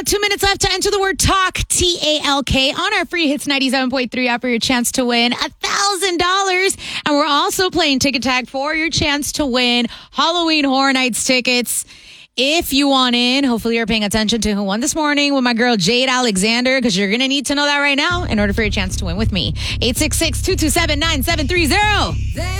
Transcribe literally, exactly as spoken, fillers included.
two minutes left to enter the word talk, T A L K, on our free Hits ninety-seven point three app for your chance to win one thousand dollars. And we're also playing Ticket Tag for your chance to win Halloween Horror Nights tickets. If you want in, hopefully you're paying attention to who won this morning with my girl Jade Alexander, because you're going to need to know that right now in order for your chance to win with me. eight six six, two two seven, nine seven three zero.